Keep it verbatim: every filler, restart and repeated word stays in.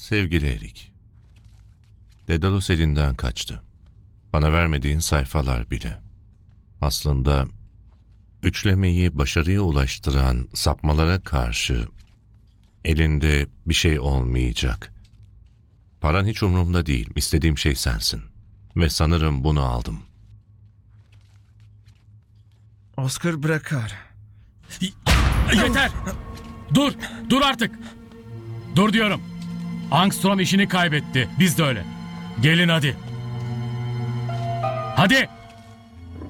Sevgili Erik, Dedalus elinden kaçtı. Bana vermediğin sayfalar bile. Aslında üçlemeyi başarıya ulaştıran sapmalara karşı elinde bir şey olmayacak. Paran hiç umurumda değil. İstediğim şey sensin. Ve sanırım bunu aldım. Oscar bırakar. Yeter! Dur! Dur artık! Dur diyorum. Angstrom işini kaybetti. Biz de öyle. Gelin hadi. Hadi!